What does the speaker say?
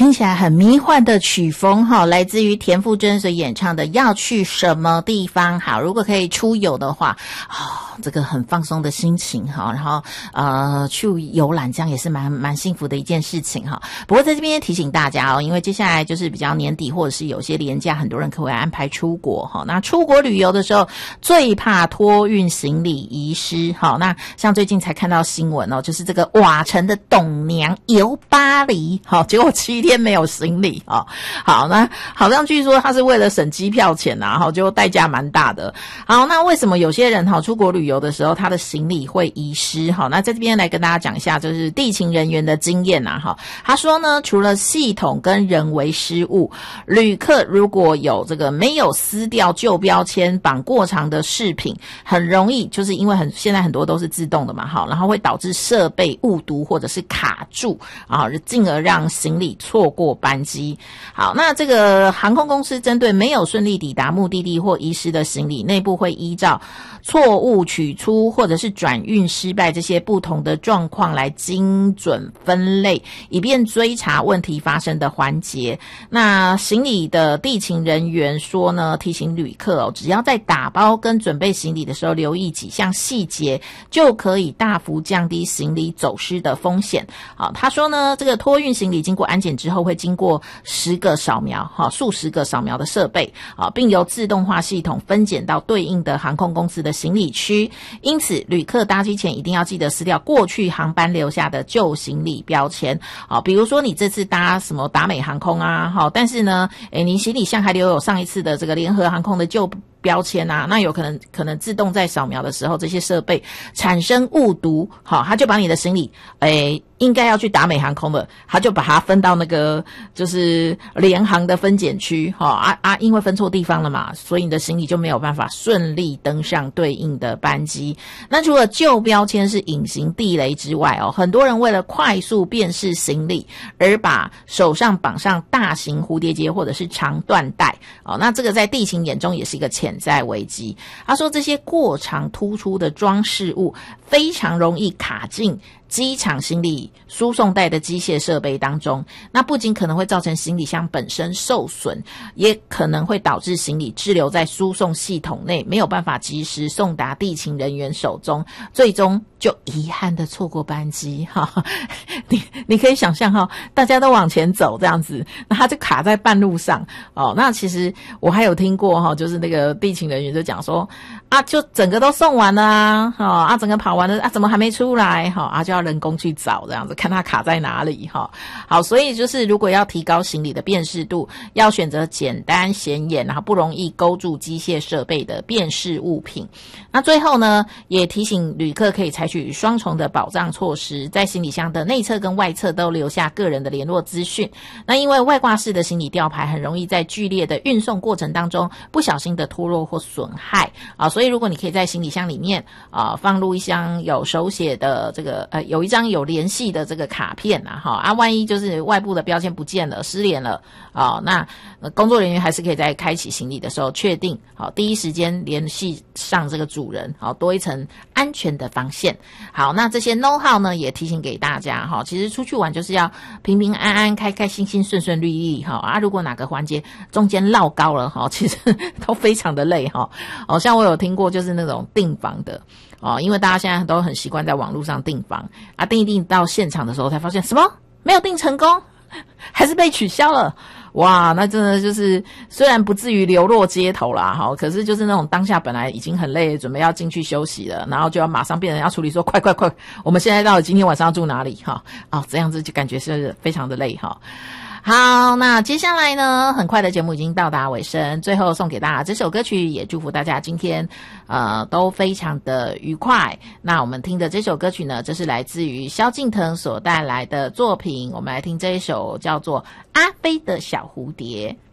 听起来很迷幻的曲风哈，来自于田馥甄所演唱的《要去什么地方》。好，如果可以出游的话，这个很放松的心情哈，然后去游览，这样也是蛮幸福的一件事情哈。不过在这边提醒大家因为接下来就是比较年底或者是有些连假，很多人可能会安排出国哈。那出国旅游的时候，最怕托运行李遗失哈。那像最近才看到新闻就是这个瓦城的董娘游巴黎结果7天没有行李好，那好像据说他是为了省机票钱结果代价蛮大的。好，那为什么有些人出国旅游的时候他的行李会遗失那在这边来跟大家讲一下就是地勤人员的经验他说呢，除了系统跟人为失误，旅客如果有这个没有撕掉旧标签绑过长的饰品，很容易就是因为现在很多都是自动的嘛然后会导致设备误读或者是卡住进而让行李错过班机。好，那这个航空公司针对没有顺利抵达目的地或遗失的行李，内部会依照错误取出或者是转运失败这些不同的状况来精准分类，以便追查问题发生的环节。那行李的地勤人员说呢，提醒旅客只要在打包跟准备行李的时候留意几项细节，就可以大幅降低行李走失的风险。好，他说呢，这个托运行李经过安检之后会经过10个扫描数十个扫描的设备并由自动化系统分拣到对应的航空公司的行李区。因此旅客搭机前一定要记得撕掉过去航班留下的旧行李标签比如说你这次搭什么达美航空但是呢你行李箱还留有上一次的这个联合航空的旧标签那有可能自动在扫描的时候这些设备产生误读他就把你的行李应该要去达美航空的，他就把它分到那个就是联航的分拣区因为分错地方了嘛，所以你的行李就没有办法顺利登上对应的班机。那除了旧标签是隐形地雷之外很多人为了快速辨识行李而把手上绑上大型蝴蝶结或者是长缎带那这个在地勤眼中也是一个潜在危机。他说这些过长突出的装饰物非常容易卡进机场行李输送带的机械设备当中，那不仅可能会造成行李箱本身受损，也可能会导致行李滞留在输送系统内，没有办法及时送达地勤人员手中，最终就遗憾的错过班机你可以想象大家都往前走这样子，那他就卡在半路上那其实我还有听过就是那个地勤人员就讲说就整个都送完了整个跑完了怎么还没出来就要人工去找这样子，看它卡在哪里好，所以就是如果要提高行李的辨识度，要选择简单显眼然后不容易勾住机械设备的辨识物品。那最后呢，也提醒旅客可以采取双重的保障措施，在行李箱的内侧跟外侧都留下个人的联络资讯。那因为外挂式的行李吊牌很容易在剧烈的运送过程当中不小心的脱落或损害所以如果你可以在行李箱里面放入一箱有手写的这个有一张有联系的这个卡片万一就是外部的标签不见了失联了那工作人员还是可以在开启行李的时候确定第一时间联系上这个主人多一层安全的防线。好，那这些 know how 呢也提醒给大家其实出去玩就是要平平安安开开心心顺顺利利如果哪个环节中间落高了其实都非常的累像我有听过就是那种订房的因为大家现在都很习惯在网络上订房订一订到现场的时候才发现什么没有订成功，还是被取消了。哇，那真的就是虽然不至于流落街头啦可是就是那种当下本来已经很累准备要进去休息了，然后就要马上变成要处理说快我们现在到底今天晚上要住哪里这样子就感觉是非常的累好，那接下来呢，很快的节目已经到达尾声，最后送给大家这首歌曲，也祝福大家今天都非常的愉快。那我们听的这首歌曲呢，这是来自于萧敬腾所带来的作品，我们来听这一首叫做《阿飞的小蝴蝶》。